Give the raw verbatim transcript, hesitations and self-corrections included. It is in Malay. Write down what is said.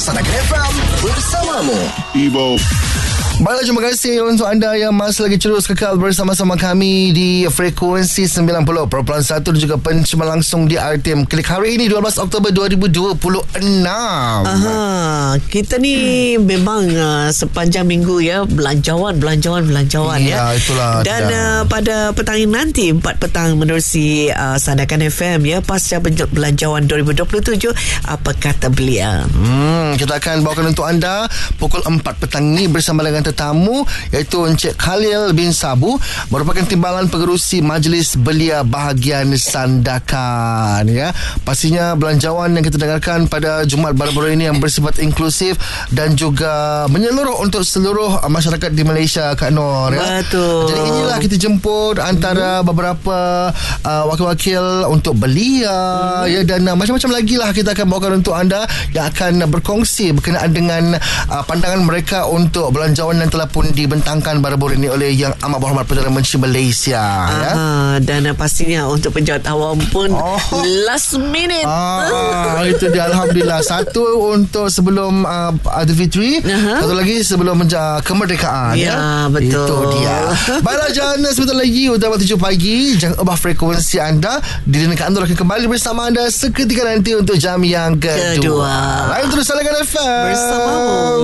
Sanakan F M bersamamu Evo. Baiklah, terima kasih untuk anda yang masih lagi terus kekal bersama-sama kami di frekuensi sembilan puluh perpuluhan satu dan juga penciuman langsung di R T M Klik hari ini dua belas Oktober dua ribu dua puluh enam. Aha, kita ni hmm. memang uh, sepanjang minggu ya belanjawan, belanjawan, belanjawan ya. ya. Itulah. Dan uh, pada petang ini nanti empat petang menerusi uh, Sandakan F M ya, pasca belanjawan dua ribu dua puluh tujuh, apa kata beliau? Hmm, kita akan bawakan untuk anda pukul empat petang ni bersama dengan tetamu iaitu Encik Khalil bin Sabu, merupakan timbalan pengerusi Majlis Belia Bahagian Sandakan ya. Pastinya belanjawan yang kita dengarkan pada Jumaat baru-baru ini yang bersifat inklusif dan juga menyeluruh untuk seluruh masyarakat di Malaysia, Kak Nur ya. Betul. Jadi inilah kita jemput antara hmm. beberapa uh, wakil-wakil untuk belia hmm. ya, dan uh, macam-macam lagi lah kita akan bawakan untuk anda yang akan berkongsi berkenaan dengan uh, pandangan mereka untuk belanjawan yang telah pun dibentangkan baru-baru ini oleh Yang Amat Berhormat Perdana Menteri Malaysia. Aha, ya. Dan uh, pastinya untuk penjawat awam pun oh. last minute. Ah, itu dia, Alhamdulillah. Satu untuk sebelum uh, Aidilfitri, uh-huh. satu lagi sebelum menja- kemerdekaan. Ya, ya, betul. Itu dia. Baiklah, jangan sebentar lagi utama tujuh pagi. Jangan ubah frekuensi anda. Didengarkan anda akan kembali bersama anda seketika nanti untuk jam yang kedua. Kedua. Lain terus Sanakan F M bersamamu.